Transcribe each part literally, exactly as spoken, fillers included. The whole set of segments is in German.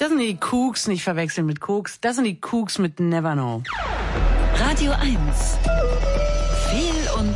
Das sind die Kooks, nicht verwechseln mit Koks. Das sind die Kooks mit Never Know. Radio eins. Fehl und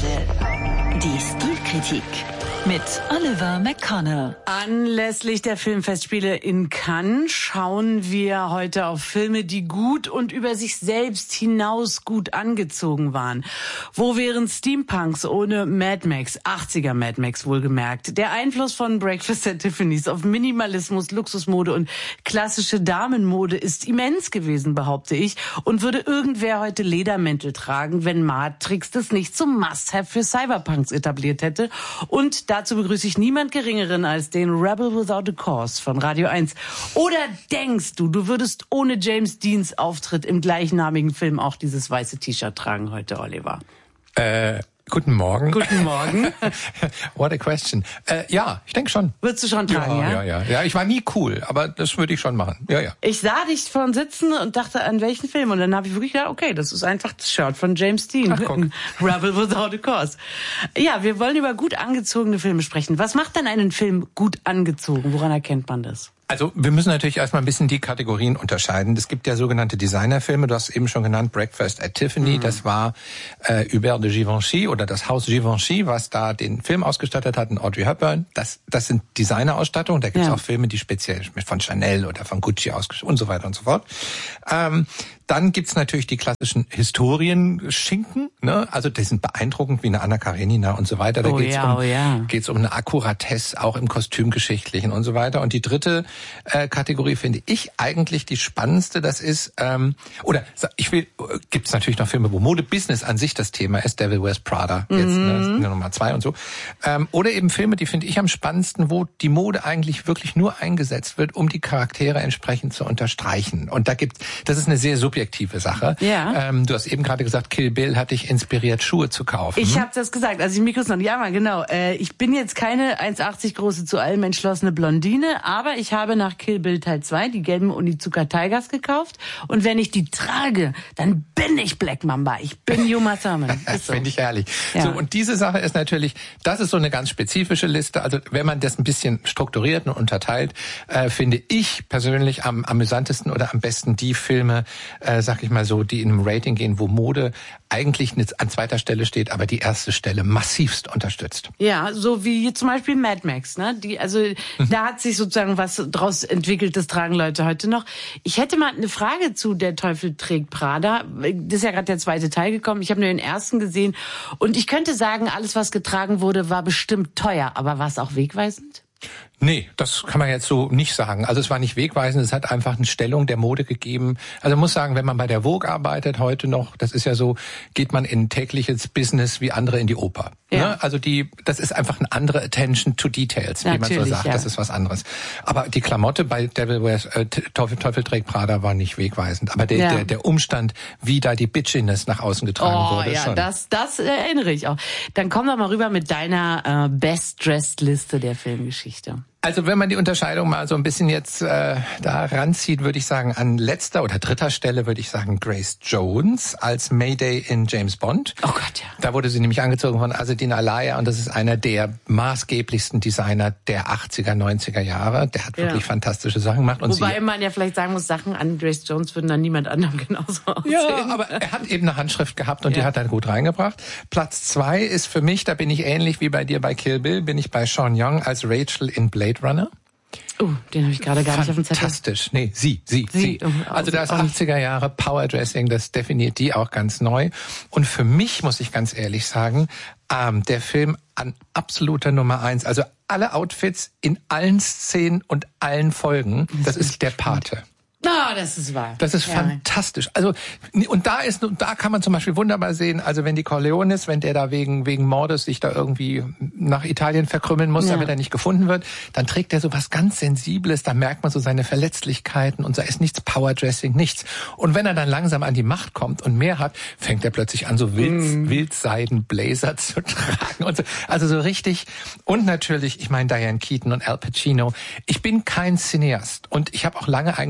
Tadel. Die Stilkritik mit Oliver McConnell. Anlässlich der Filmfestspiele in Cannes schauen wir heute auf Filme, die gut und über sich selbst hinaus gut angezogen waren. Wo wären Steampunks ohne Mad Max, achtziger Mad Max wohlgemerkt? Der Einfluss von Breakfast at Tiffany's auf Minimalismus, Luxusmode und klassische Damenmode ist immens gewesen, behaupte ich. Und würde irgendwer heute Ledermäntel tragen, wenn Matrix das nicht zum Must-Have für Cyberpunks etabliert hätte? Und dazu begrüße ich niemand Geringeren als den Rebel Without a Cause von Radio eins. Oder denkst du, du würdest ohne James Deans Auftritt im gleichnamigen Film auch dieses weiße T-Shirt tragen heute, Oliver? Äh... Guten Morgen. Guten Morgen. What a question. Äh, ja, ich denke schon. Würdest du schon tragen, ja? Ja, ja, ja. Ja, ich war nie cool, aber das würde ich schon machen. Ja, ja. Ich sah dich vorhin sitzen und dachte, an welchen Film? Und dann habe ich wirklich gedacht, okay, das ist einfach das Shirt von James Dean. Ach, guck. Rebel Without a Cause. Ja, wir wollen über gut angezogene Filme sprechen. Was macht denn einen Film gut angezogen? Woran erkennt man das? Also wir müssen natürlich erstmal ein bisschen die Kategorien unterscheiden. Es gibt ja sogenannte Designerfilme, du hast eben schon genannt, Breakfast at Tiffany, mhm. das war äh, Hubert de Givenchy oder das Haus Givenchy, was da den Film ausgestattet hat, in Audrey Hepburn. Das, das sind Designerausstattungen, da gibt es ja auch Filme, die speziell von Chanel oder von Gucci ausgestattet und so weiter und so fort. Ähm, Dann gibt's natürlich die klassischen Historienschinken, ne? Also die sind beeindruckend, wie eine Anna Karenina und so weiter. Da oh geht's ja, um oh ja. geht's um eine Akkuratesse, auch im Kostümgeschichtlichen und so weiter. Und die dritte äh, Kategorie finde ich eigentlich die spannendste. Das ist ähm, oder ich will gibt's natürlich noch Filme, wo Mode-Business an sich das Thema ist. Devil Wears Prada jetzt mhm. ne, Nummer zwei und so. Ähm, oder eben Filme, die finde ich am spannendsten, wo die Mode eigentlich wirklich nur eingesetzt wird, um die Charaktere entsprechend zu unterstreichen. Und da gibt's, das ist eine sehr subjektive Sache. Ja. Ähm, du hast eben gerade gesagt, Kill Bill hat dich inspiriert, Schuhe zu kaufen. Ich habe das gesagt, als ich Mikros noch, ja mal genau. Äh, ich bin jetzt keine eins achtzig große, zu allem entschlossene Blondine, aber ich habe nach Kill Bill Teil zwei die gelben Onizuka Tigers gekauft. Und wenn ich die trage, dann bin ich Black Mamba. Ich bin Uma Thurman. Das so. finde ich herrlich. Ja. So, und diese Sache ist natürlich, das ist so eine ganz spezifische Liste. Also wenn man das ein bisschen strukturiert und unterteilt, äh, finde ich persönlich am amüsantesten oder am besten die Filme, äh, sag ich mal so, die in einem Rating gehen, wo Mode eigentlich an zweiter Stelle steht, aber die erste Stelle massivst unterstützt. Ja, so wie zum Beispiel Mad Max, ne? Die, also mhm. da hat sich sozusagen was draus entwickelt, das tragen Leute heute noch. Ich hätte mal eine Frage zu Der Teufel trägt Prada. Das ist ja gerade der zweite Teil gekommen. Ich habe nur den ersten gesehen und ich könnte sagen, alles, was getragen wurde, war bestimmt teuer, aber war es auch wegweisend? Nee, das kann man jetzt so nicht sagen. Also es war nicht wegweisend, es hat einfach eine Stellung der Mode gegeben. Also man muss sagen, wenn man bei der Vogue arbeitet heute noch, das ist ja so, geht man in tägliches Business wie andere in die Oper. Ja. Ne? Also die, das ist einfach eine andere Attention to Details, wie Natürlich, man so sagt. Ja. Das ist was anderes. Aber die Klamotte bei Devil Wears, äh, Teufel, Teufel trägt Prada war nicht wegweisend. Aber der, ja. der, der Umstand, wie da die Bitchiness nach außen getragen oh, wurde, ja, schon. das, das erinnere ich auch. Dann komm doch mal rüber mit deiner äh, Best-Dressed-Liste der Filmgeschichte. Also wenn man die Unterscheidung mal so ein bisschen jetzt äh, da ranzieht, würde ich sagen, an letzter oder dritter Stelle würde ich sagen Grace Jones als Mayday in James Bond. Oh Gott, ja. Da wurde sie nämlich angezogen von Azedine Alaya und das ist einer der maßgeblichsten Designer der achtziger, neunziger Jahre. Der hat wirklich ja. fantastische Sachen gemacht. Und Wobei sie, man ja vielleicht sagen muss, Sachen an Grace Jones würden dann niemand anderem genauso aussehen. Ja, aber er hat eben eine Handschrift gehabt und ja. die hat er gut reingebracht. Platz zwei ist für mich, da bin ich ähnlich wie bei dir bei Kill Bill, bin ich bei Sean Young als Rachel in Blade Runner. Oh, den habe ich gerade gar nicht auf dem Zettel. Fantastisch. Nee, sie, sie, sie. sie. Also da ist achtziger Jahre Powerdressing, das definiert die auch ganz neu. Und für mich, muss ich ganz ehrlich sagen, ähm, der Film an absoluter Nummer eins. Also alle Outfits in allen Szenen und allen Folgen, das, das ist der Pate. Ah, oh, das ist wahr. Das ist ja. fantastisch. Also und da ist, da kann man zum Beispiel wunderbar sehen, also wenn die Corleones, wenn der da wegen wegen Mordes sich da irgendwie nach Italien verkrümmeln muss, ja. damit er nicht gefunden wird, dann trägt er so was ganz Sensibles. Da merkt man so seine Verletzlichkeiten und da ist nichts Powerdressing, nichts. Und wenn er dann langsam an die Macht kommt und mehr hat, fängt er plötzlich an, so Wild, mm. Wildseiden-Blazer zu tragen und so. Also so richtig. Und natürlich, ich meine Diane Keaton und Al Pacino. Ich bin kein Cineast und ich habe auch lange eigentlich der Pate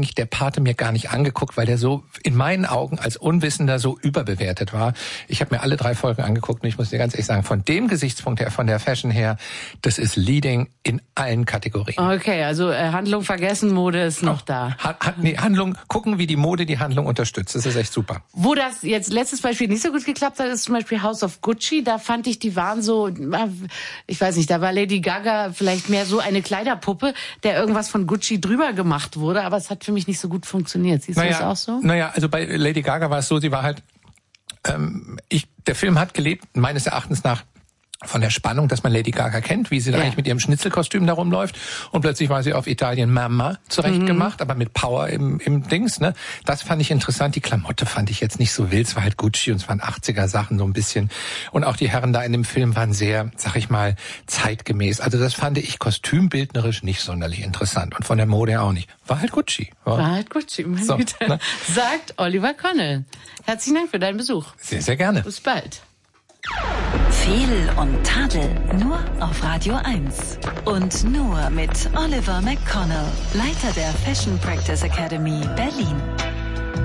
Pate mir gar nicht angeguckt, weil der so in meinen Augen als Unwissender so überbewertet war. Ich habe mir alle drei Folgen angeguckt und ich muss dir ganz ehrlich sagen, von dem Gesichtspunkt her, von der Fashion her, das ist Leading in allen Kategorien. Okay, also äh, Handlung vergessen, Mode ist noch oh, da. Ha, ha, nee, Handlung, gucken, wie die Mode die Handlung unterstützt. Das ist echt super. Wo das jetzt letztes Beispiel nicht so gut geklappt hat, ist zum Beispiel House of Gucci. Da fand ich, die waren so, ich weiß nicht, da war Lady Gaga vielleicht mehr so eine Kleiderpuppe, der irgendwas von Gucci drüber gemacht wurde, aber es hat für mich nicht so gut funktioniert. Siehst naja, du das auch so? Naja, also bei Lady Gaga war es so, sie war halt, ähm, ich, der Film hat gelebt, meines Erachtens nach, von der Spannung, dass man Lady Gaga kennt, wie sie ja. eigentlich mit ihrem Schnitzelkostüm da rumläuft. Und plötzlich war sie auf Italien Mama zurechtgemacht, mhm. aber mit Power im, im Dings. Ne? Das fand ich interessant. Die Klamotte fand ich jetzt nicht so wild. Es war halt Gucci und es waren achtziger Sachen so ein bisschen. Und auch die Herren da in dem Film waren sehr, sag ich mal, zeitgemäß. Also das fand ich kostümbildnerisch nicht sonderlich interessant. Und von der Mode auch nicht. War halt Gucci. War, war halt Gucci, meine so, Güte. Ne? Sagt Oliver Connell. Herzlichen Dank für deinen Besuch. Sehr, sehr gerne. Bis bald. Fehl und Tadel nur auf Radio eins. Und nur mit Oliver McConnell, Leiter der Fashion Practice Academy Berlin.